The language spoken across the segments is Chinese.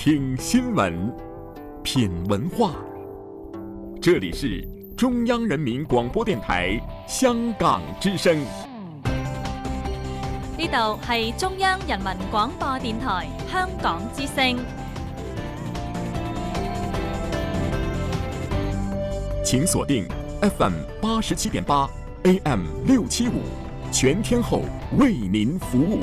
听新闻，品文化。这里是中央人民廣播電台香港之聲。 呢度係中央人民廣播電台香港之聲。 請鎖定 FM 87.8 AM 675，全天候為您服務。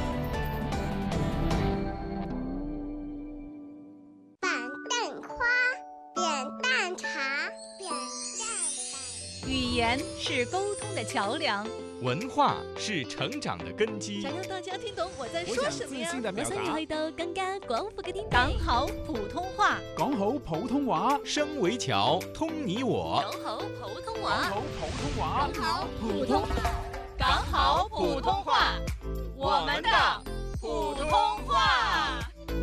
語言是溝通的橋梁， 文化是成長的根基。 想讓大家聽懂我在說什麼呀？ 我想要去到更加廣闊嘅天地。 講好普通話， 講好普通話， 聲為橋，通你我。 講好普通話， 講好普通話， 講好普通話，講好普通話，我們的普通話。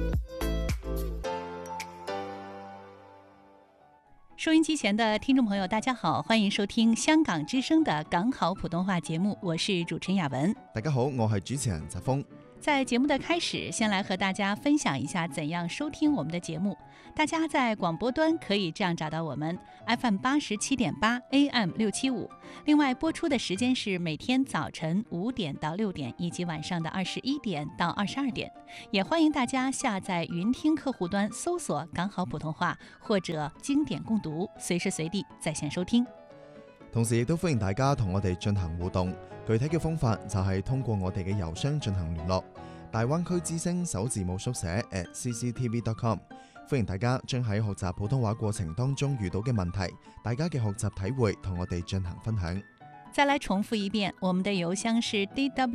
收音機前的聽眾朋友大家好，歡迎收聽香港之聲的港好普通話節目，我是主持人雅文。 大家好，我係主持人澤峰。 在節目的開始，先來和大家分享一下怎樣收聽我們的節目。大家在廣播端可以這樣找到我們 FM 87.8 AM 675，另外播出的時間是每天早晨5點到6點，以及晚上的21點到22點。也歡迎大家下載雲聽客戶端搜索港好普通話或者經典共讀，隨時隨地在線收聽。 同時亦都歡迎大家同我哋進行互動，具體嘅方法就係通過我哋嘅郵箱進行聯絡，大灣區之聲首字母縮寫@cctv.com。歡迎大家將喺學習普通話過程當中遇到嘅問題，大家嘅學習體會同我哋進行分享。 再來重複一遍，我們的郵箱是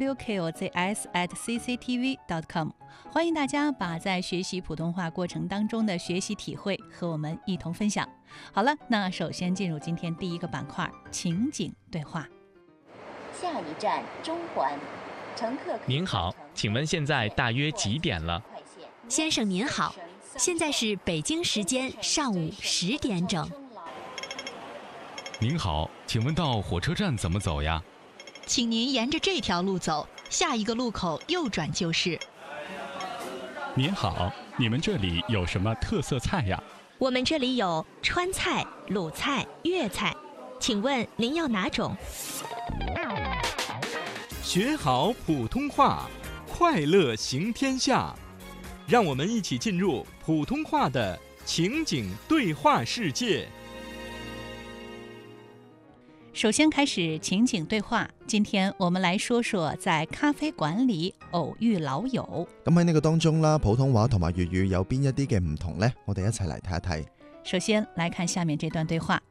dwkozs@cctv.com。歡迎大家把在學習普通話過程當中的學習體會和我們一同分享。好了，那首先進入今天第一個板塊，情景對話。 下一站中環，乘客。 您好，請問現在大約幾點了？ 先生您好，現在是北京時間上午10點整。 您好，請問到火車站怎麼走呀？ 請您沿着這條路走，下一個路口右轉就是。 您好，你們這裡有什麼特色菜呀？ 我們這裡有川菜、魯菜、粵菜，請問您要哪種？ 學好普通話，快樂行天下。讓我們一起進入普通話的情景對話世界。 首先開始情景對話，今天我們來說說在咖啡館裡偶遇老友。 咁喺呢個當中啦，普通話同埋粵語有邊一啲嘅唔同呢？我哋一齊嚟睇一睇。 首先來看下面這段對話。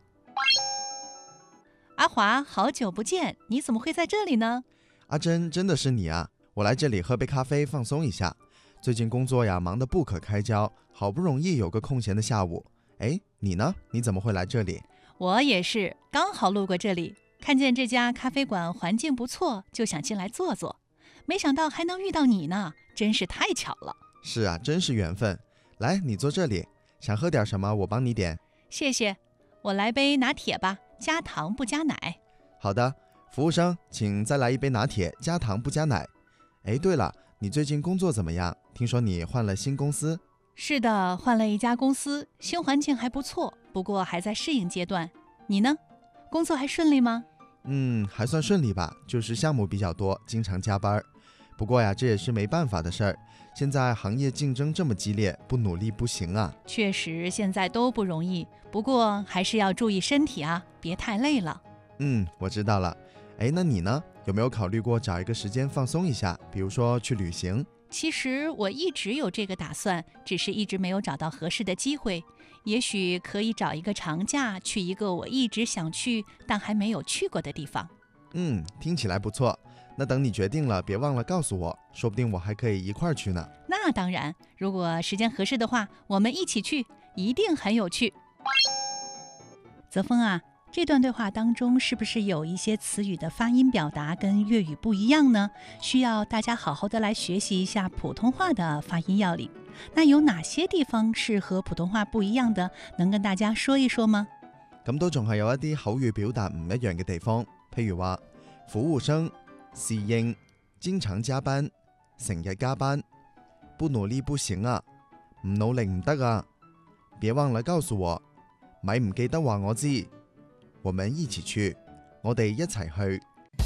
阿華，好久不見，你怎麼會在這裡呢？ 阿珍，真的是你啊！我來這裡喝杯咖啡放鬆一下。最近工作呀，忙得不可開交，好不容易有個空閒的下午。誒，你呢？你怎麼會來這裡？ 我也是，剛好路過這裡，看見這家咖啡館環境不錯，就想進來坐坐。沒想到還能遇到你呢，真是太巧了。 是啊，真是緣分。來，你坐這裡，想喝點什麼？我幫你點。 謝謝，我來杯拿鐵吧，加糖不加奶。 好的，服務生，請再來一杯拿鐵，加糖不加奶。誒，對了，你最近工作怎麼樣？聽說你換了新公司。 是的，換了一家公司，新環境還不錯，不過還在適應階段。你呢？工作還順利嗎？ 還算順利吧，就是項目比較多，經常加班。不過呀，這也是沒辦法的事兒。現在行業競爭這麼激烈，不努力不行啊。 確實，現在都不容易，不過還是要注意身體啊，別太累了。 我知道了。誒，那你呢？有沒有考慮過找一個時間放鬆一下，比如說去旅行？ 其實我一直有這個打算，只是一直沒有找到合適的機會。也許可以找一個長假，去一個我一直想去但還沒有去過的地方。 聽起來不錯。那等你決定了，別忘了告訴我，說不定我還可以一塊兒去呢。 那當然，如果時間合適的話，我們一起去，一定很有趣。澤峰啊，這段對話當中是不是有一些詞語的發音表達跟粵語不一樣呢？需要大家好好的來學習一下普通話的發音要領。那有哪些地方是和普通話不一樣的？能跟大家說一說嗎？ 咁都仲係有一啲口語表達唔一樣嘅地方，譬如話服務生、侍應、經常加班、成日加班、不努力不行啊、 唔努力唔得啊！別忘了告訴我，咪唔記得話我知。我們一起去，我哋一齊去。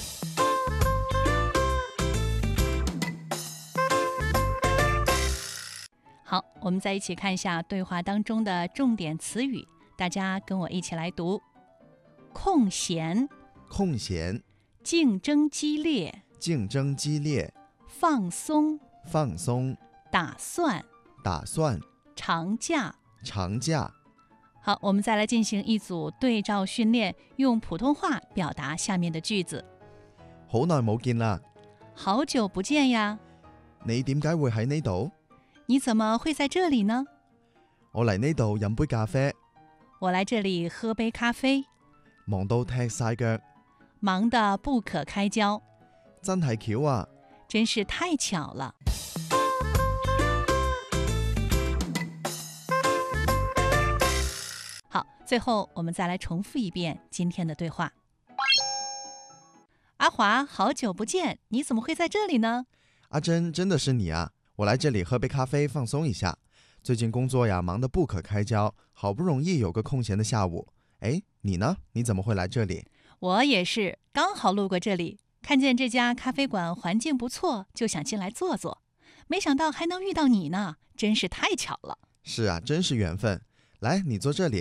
好，我們再一起看一下對話當中的重點詞語，大家跟我一起來讀：空閒， 空閒； 競爭激烈， 競爭激烈； 放鬆， 放鬆； 打算， 打算； 長假， 長假。 好，我們再來進行一組對照訓練，用普通話表達下面的句子。 好耐冇見啦， 好久不見呀， 你點解會喺呢度？ 你怎麼會在這裡呢？ 我嚟呢度飲杯咖啡。 我來這裡喝杯咖啡。 忙到踢晒腳， 忙得不可開交。 真係巧啊！ 真是太巧了。好，最後我們再來重複一遍今天的對話。阿華，好久不見，你怎麼會在這裡呢？ 阿珍，真的是你啊！我來這裡喝杯咖啡放鬆一下。最近工作呀，忙得不可開交，好不容易有個空閒的下午。誒，你呢？你怎麼會來這裡？ 我也是，剛好路過這裡，看見這家咖啡館環境不錯，就想進來坐坐。沒想到還能遇到你呢，真是太巧了。 是啊，真是緣分。來，你坐這裡。